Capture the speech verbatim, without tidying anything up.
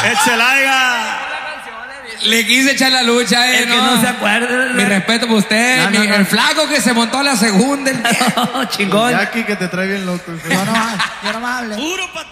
¡Échela! Le quise echar la lucha, eh. El que no se acuerde. Mi respeto por usted. No, no, mi- no. El flaco que se montó a la segunda. El... Chingón. Jackie que te trae bien loco. Yo no, yo no me hable. Puro patán.